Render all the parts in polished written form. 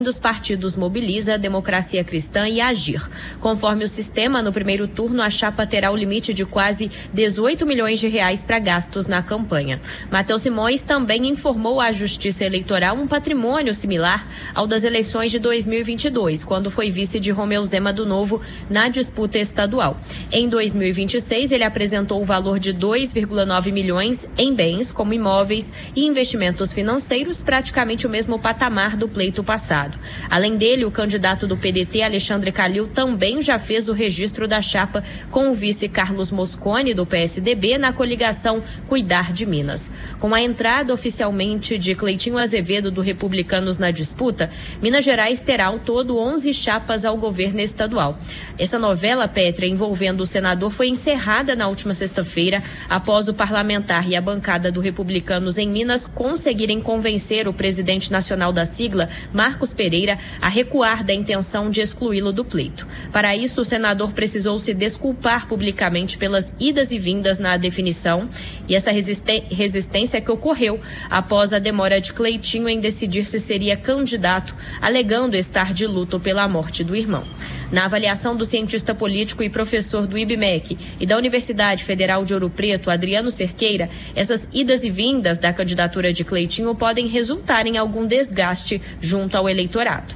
dos partidos Mobiliza, Democracia Cristã e Agir. Conforme o sistema, no primeiro turno, a chapa terá o limite de quase 18 milhões de reais para gastos na campanha. Matheus Simões também informou à Justiça Eleitoral um patrimônio similar ao das eleições de 2022, quando foi vice de Romeu Zema do Novo na disputa estadual. Em 2026, ele apresentou o valor de 2,9 milhões em bens, como imóveis e investimentos financeiros, praticamente o mesmo patamar do pleito passado. Além dele, o candidato do PDT, Alexandre Calil, também já fez o registro da chapa com o vice Carlos Mosconi, do PSDB, na coligação Cuidar de Minas. Com a entrada oficialmente de Cleitinho Azevedo, do Republicanos, na disputa, Minas Gerais terá ao todo 11 chapas ao governo estadual. Essa novela, Pétrea, envolvendo o senador, foi encerrada na última sexta-feira, após o parlamentar e a bancada do Republicanos em Minas conseguirem convencer o presidente nacional da sigla, Marcos Pereira, a recuar da intenção de excluí-lo do pleito. Para isso, o senador precisou se desculpar publicamente pelas idas e vindas na definição e essa resistência que ocorreu após a demora de Cleitinho em decidir se seria candidato, alegando estar de luto pela morte do irmão. Na avaliação do cientista político e professor do IBMEC e da Universidade Federal de Ouro Preto, Adriano Cerqueira, essas idas e vindas da candidatura de Cleitinho podem resultar em algum desgaste junto ao eleitorado.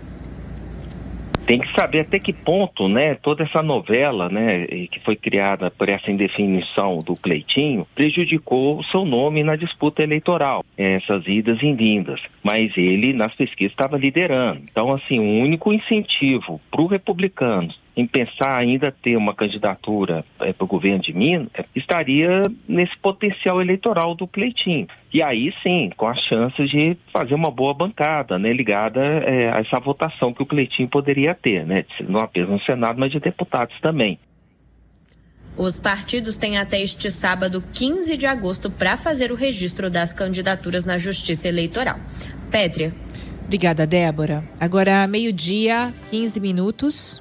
Tem que saber até que ponto, né, toda essa novela, né, que foi criada por essa indefinição do Cleitinho, prejudicou o seu nome na disputa eleitoral, essas idas e vindas. Mas ele, nas pesquisas, estava liderando. Então, assim, o único incentivo para o Republicanos em pensar ainda ter uma candidatura para o governo de Minas, estaria nesse potencial eleitoral do Cleitinho. E aí sim, com as chances de fazer uma boa bancada, né, ligada a essa votação que o Cleitinho poderia ter, né, não apenas no Senado, mas de deputados também. Os partidos têm até este sábado, 15 de agosto, para fazer o registro das candidaturas na Justiça Eleitoral. Pétrea. Obrigada, Débora. Agora, 12h, 15 minutos.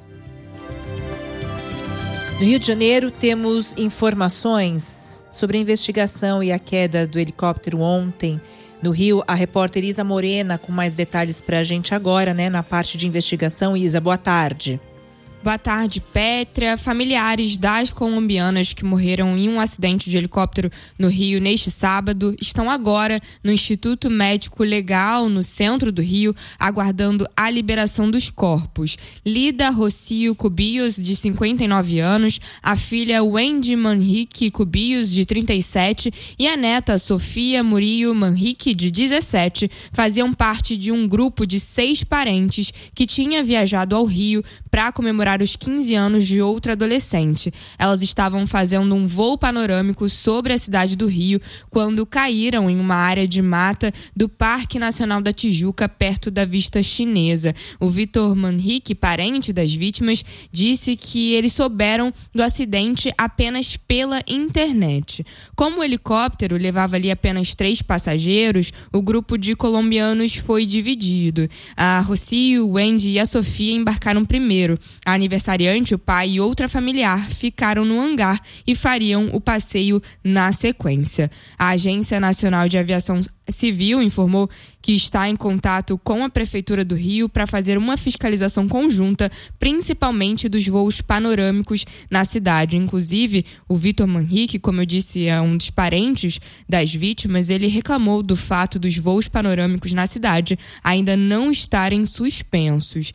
No Rio de Janeiro, temos informações sobre a investigação e a queda do helicóptero ontem. No Rio, a repórter Isa Morena com mais detalhes para a gente agora, né, na parte de investigação. Isa, boa tarde. Boa tarde, Pétrea. Familiares das colombianas que morreram em um acidente de helicóptero no Rio neste sábado estão agora no Instituto Médico Legal, no centro do Rio, aguardando a liberação dos corpos. Lida Rocio Cubillos, de 59 anos, a filha Wendy Manrique Cubillos, de 37, e a neta Sofia Murillo Manrique, de 17, faziam parte de um grupo de 6 parentes que tinha viajado ao Rio para comemorar os 15 anos de outra adolescente. Elas estavam fazendo um voo panorâmico sobre a cidade do Rio quando caíram em uma área de mata do Parque Nacional da Tijuca, perto da Vista Chinesa. O Vitor Manrique, parente das vítimas, disse que eles souberam do acidente apenas pela internet. Como o helicóptero levava ali apenas 3 passageiros, o grupo de colombianos foi dividido. A Rocio, o Wendy e a Sofia embarcaram primeiro. A aniversariante, o pai e outra familiar ficaram no hangar e fariam o passeio na sequência. A Agência Nacional de Aviação Civil informou que está em contato com a Prefeitura do Rio para fazer uma fiscalização conjunta, principalmente dos voos panorâmicos na cidade. Inclusive, o Vitor Manrique, como eu disse, é um dos parentes das vítimas, ele reclamou do fato dos voos panorâmicos na cidade ainda não estarem suspensos.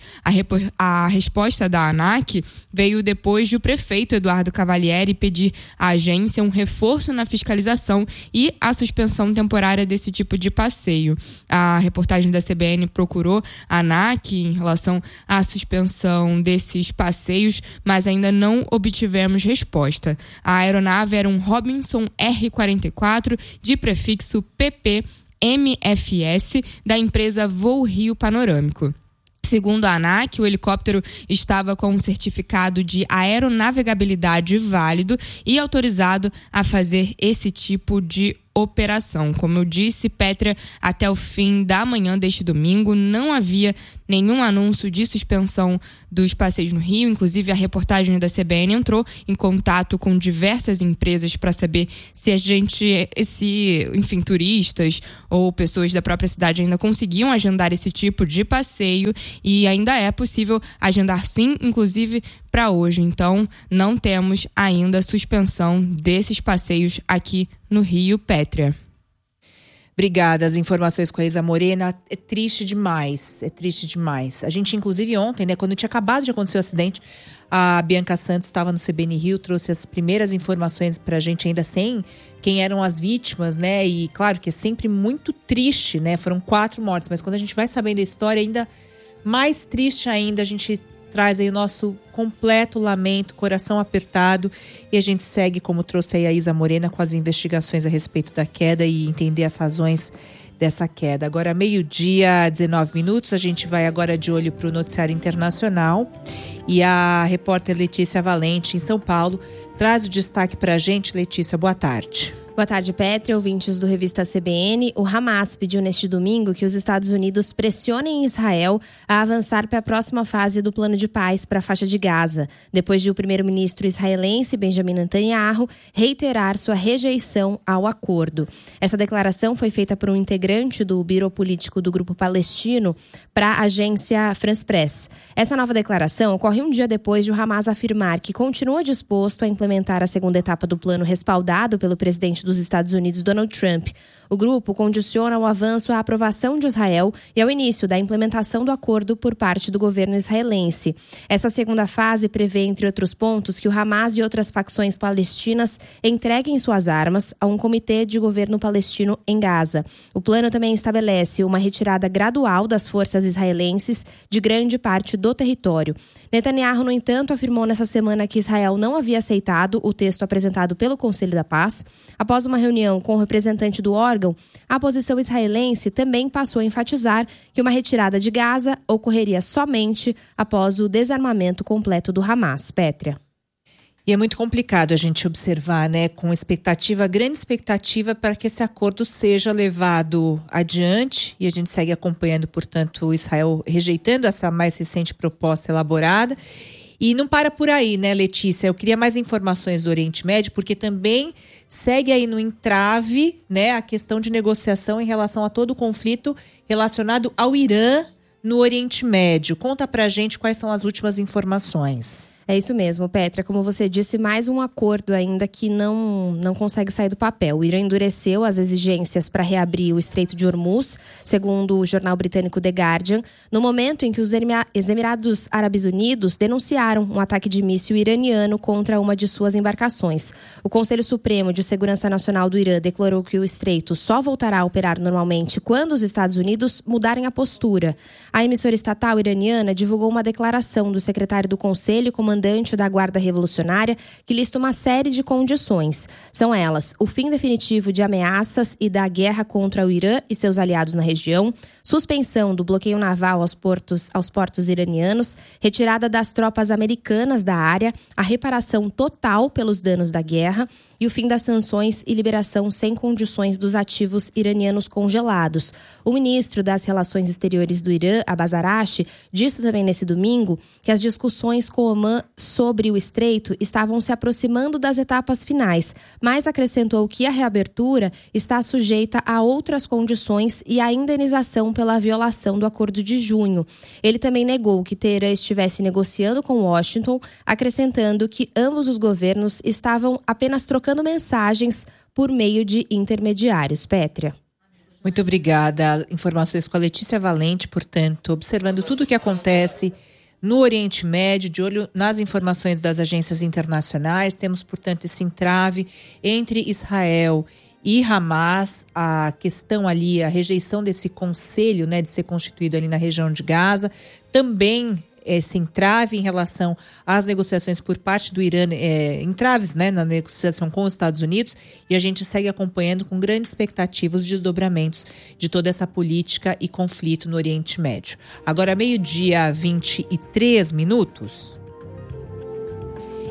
A resposta da ANAC veio depois de o prefeito Eduardo Cavalieri pedir à agência um reforço na fiscalização e a suspensão temporária desse tipo de passeio. A reportagem da CBN procurou a ANAC em relação à suspensão desses passeios, mas ainda não obtivemos resposta. A aeronave era um Robinson R-44 de prefixo PP-MFS da empresa Voo Rio Panorâmico. Segundo a ANAC, o helicóptero estava com um certificado de aeronavegabilidade válido e autorizado a fazer esse tipo de operação. Como eu disse, Pétria, até o fim da manhã deste domingo não havia nenhum anúncio de suspensão dos passeios no Rio. Inclusive, a reportagem da CBN entrou em contato com diversas empresas para saber se turistas ou pessoas da própria cidade ainda conseguiam agendar esse tipo de passeio, e ainda é possível agendar sim, inclusive para hoje. Então, não temos ainda suspensão desses passeios aqui no Rio, Pétria. Obrigada. As informações com a Isa Morena. É triste demais. A gente, inclusive, ontem, né, quando tinha acabado de acontecer o acidente, a Bianca Santos estava no CBN Rio, trouxe as primeiras informações pra gente, ainda sem quem eram as vítimas, né? E claro que é sempre muito triste, né? Foram 4 mortes, mas quando a gente vai sabendo a história, ainda mais triste ainda, a gente traz aí o nosso completo lamento, coração apertado, e a gente segue, como trouxe aí a Isa Morena, com as investigações a respeito da queda e entender as razões dessa queda. Agora, 12h, 19 minutos, a gente vai agora de olho para o noticiário internacional, e a repórter Letícia Valente, em São Paulo, traz o destaque para a gente. Letícia, boa tarde. Boa tarde, Pétria, ouvintes do Revista CBN. O Hamas pediu neste domingo que os Estados Unidos pressionem Israel a avançar para a próxima fase do plano de paz para a faixa de Gaza, depois de o primeiro-ministro israelense Benjamin Netanyahu reiterar sua rejeição ao acordo. Essa declaração foi feita por um integrante do Biro Político do Grupo Palestino para a agência France Press. Essa nova declaração ocorre um dia depois de o Hamas afirmar que continua disposto a implementar a segunda etapa do plano respaldado pelo presidente dos Estados Unidos, Donald Trump. O grupo condiciona o avanço à aprovação de Israel e ao início da implementação do acordo por parte do governo israelense. Essa segunda fase prevê, entre outros pontos, que o Hamas e outras facções palestinas entreguem suas armas a um comitê de governo palestino em Gaza. O plano também estabelece uma retirada gradual das forças israelenses de grande parte do território. Netanyahu, no entanto, afirmou nessa semana que Israel não havia aceitado o texto apresentado pelo Conselho da Paz. Após uma reunião com o representante do órgão, a posição israelense também passou a enfatizar que uma retirada de Gaza ocorreria somente após o desarmamento completo do Hamas. Pétria. E é muito complicado a gente observar, né, com grande expectativa para que esse acordo seja levado adiante, e a gente segue acompanhando, portanto, Israel rejeitando essa mais recente proposta elaborada. E não para por aí, né, Letícia? Eu queria mais informações do Oriente Médio, porque também segue aí no entrave, né, a questão de negociação em relação a todo o conflito relacionado ao Irã no Oriente Médio. Conta pra gente quais são as últimas informações. É isso mesmo, Pétria. Como você disse, mais um acordo ainda que não consegue sair do papel. O Irã endureceu as exigências para reabrir o Estreito de Hormuz, segundo o jornal britânico The Guardian, no momento em que os Emirados Árabes Unidos denunciaram um ataque de míssil iraniano contra uma de suas embarcações. O Conselho Supremo de Segurança Nacional do Irã declarou que o estreito só voltará a operar normalmente quando os Estados Unidos mudarem a postura. A emissora estatal iraniana divulgou uma declaração do secretário do Conselho, comandante da Guarda Revolucionária, que lista uma série de condições. São elas: o fim definitivo de ameaças e da guerra contra o Irã e seus aliados na região, suspensão do bloqueio naval aos portos iranianos, retirada das tropas americanas da área, a reparação total pelos danos da guerra e o fim das sanções e liberação sem condições dos ativos iranianos congelados. O ministro das Relações Exteriores do Irã, Abbas Araghchi, disse também nesse domingo que as discussões com Omã sobre o estreito estavam se aproximando das etapas finais, mas acrescentou que a reabertura está sujeita a outras condições e a indenização pela violação do acordo de junho. Ele também negou que Teherã estivesse negociando com Washington, acrescentando que ambos os governos estavam apenas trocando mensagens por meio de intermediários. Pétria. Muito obrigada. Informações com a Letícia Valente, portanto, observando tudo o que acontece no Oriente Médio, de olho nas informações das agências internacionais. Temos, portanto, esse entrave entre Israel e Hamas, a questão ali, a rejeição desse conselho, né, de ser constituído ali na região de Gaza. Também esse entrave em relação às negociações por parte do Irã, entraves, né, na negociação com os Estados Unidos, e a gente segue acompanhando com grandes expectativas os desdobramentos de toda essa política e conflito no Oriente Médio. Agora, 12h, 23 minutos.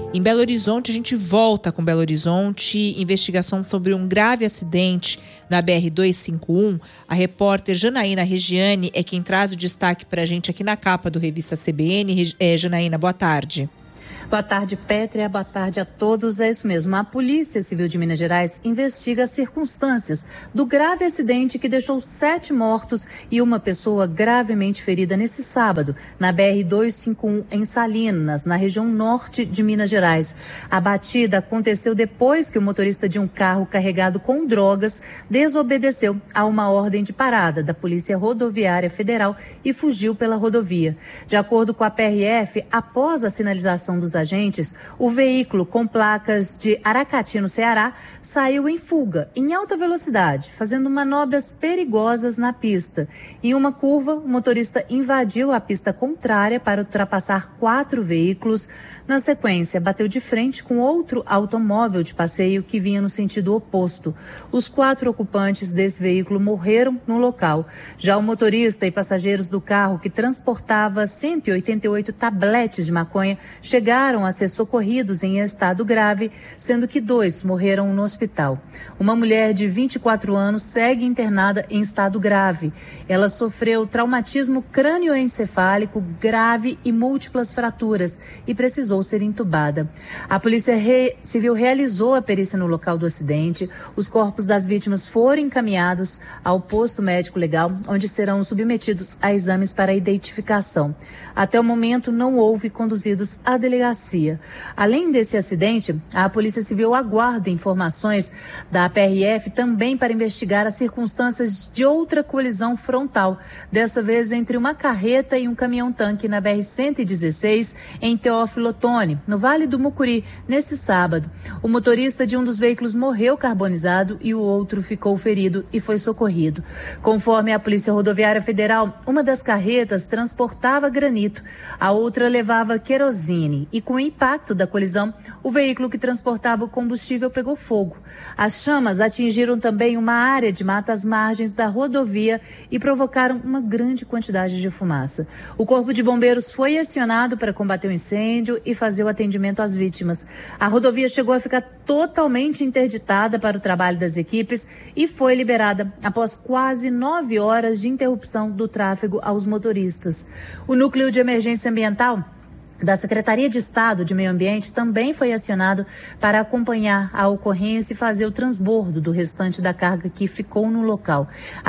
Em Belo Horizonte, a gente volta com Belo Horizonte, investigação sobre um grave acidente na BR-251. A repórter Janaína Regiane é quem traz o destaque para a gente aqui na capa do Revista CBN. Janaína, boa tarde. Boa tarde, Pétria. Boa tarde a todos. É isso mesmo. A Polícia Civil de Minas Gerais investiga as circunstâncias do grave acidente que deixou 7 mortos e uma pessoa gravemente ferida nesse sábado, na BR-251 em Salinas, na região norte de Minas Gerais. A batida aconteceu depois que o motorista de um carro carregado com drogas desobedeceu a uma ordem de parada da Polícia Rodoviária Federal e fugiu pela rodovia. De acordo com a PRF, após a sinalização dos agentes, o veículo com placas de Aracati, no Ceará, saiu em fuga, em alta velocidade, fazendo manobras perigosas na pista. Em uma curva, o motorista invadiu a pista contrária para ultrapassar 4 veículos. Na sequência, bateu de frente com outro automóvel de passeio que vinha no sentido oposto. Os 4 ocupantes desse veículo morreram no local. Já o motorista e passageiros do carro, que transportava 188 tabletes de maconha, chegaram a ser socorridos em estado grave, sendo que 2 morreram no hospital. Uma mulher de 24 anos segue internada em estado grave. Ela sofreu traumatismo crânioencefálico grave e múltiplas fraturas e precisou ser entubada. A Polícia Civil realizou a perícia no local do acidente. Os corpos das vítimas foram encaminhados ao posto médico legal, onde serão submetidos a exames para identificação. Até o momento, não houve conduzidos à delegacia. Além desse acidente, a Polícia Civil aguarda informações da PRF também para investigar as circunstâncias de outra colisão frontal, dessa vez entre uma carreta e um caminhão-tanque na BR-116, em Teófilo Otoni, no Vale do Mucuri, nesse sábado. O motorista de um dos veículos morreu carbonizado e o outro ficou ferido e foi socorrido. Conforme a Polícia Rodoviária Federal, uma das carretas transportava granito, a outra levava querosene e, com o impacto da colisão, o veículo que transportava o combustível pegou fogo. As chamas atingiram também uma área de mata às margens da rodovia e provocaram uma grande quantidade de fumaça. O Corpo de Bombeiros foi acionado para combater o incêndio e fazer o atendimento às vítimas. A rodovia chegou a ficar totalmente interditada para o trabalho das equipes e foi liberada após quase 9 horas de interrupção do tráfego aos motoristas. O Núcleo de Emergência Ambiental da Secretaria de Estado de Meio Ambiente também foi acionado para acompanhar a ocorrência e fazer o transbordo do restante da carga que ficou no local. A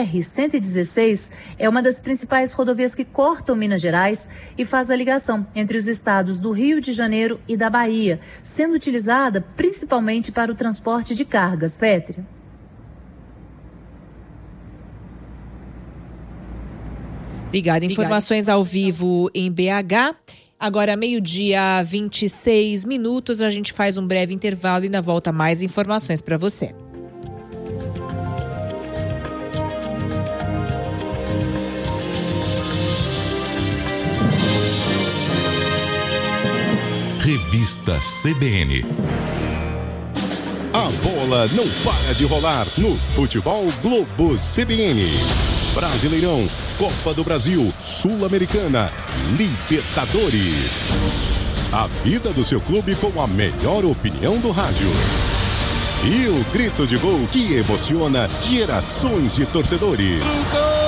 BR-116 é uma das principais rodovias que cortam Minas Gerais e faz a ligação entre os estados do Rio de Janeiro e da Bahia, sendo utilizada principalmente para o transporte de cargas. Pétria. Obrigada. Informações ao vivo em BH. Agora, 12:26, a gente faz um breve intervalo e na volta mais informações para você. Revista CBN. A bola não para de rolar no Futebol Globo CBN. Brasileirão, Copa do Brasil, Sul-Americana, Libertadores. A vida do seu clube com a melhor opinião do rádio. E o grito de gol que emociona gerações de torcedores.